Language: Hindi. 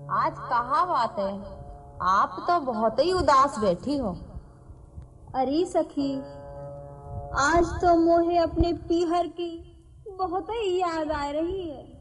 आज कहाँ बात है, आप तो बहुत ही उदास बैठी हो। अरे सखी, आज तो मोहे अपने पीहर की बहुत ही याद आ रही है।